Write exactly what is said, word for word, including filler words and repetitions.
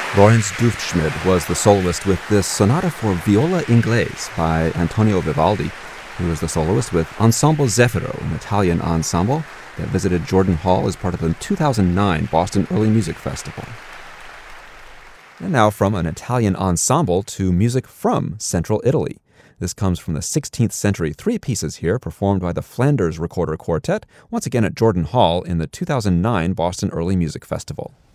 Lorenz Duftschmidt was the soloist with this Sonata for Viola Inglese by Antonio Vivaldi. He was the soloist with Ensemble Zefiro, an Italian ensemble that visited Jordan Hall as part of the two thousand nine Boston Early Music Festival. And now from an Italian ensemble to music from Central Italy. This comes from the sixteenth century, three pieces here performed by the Flanders Recorder Quartet, once again at Jordan Hall in the two thousand nine Boston Early Music Festival.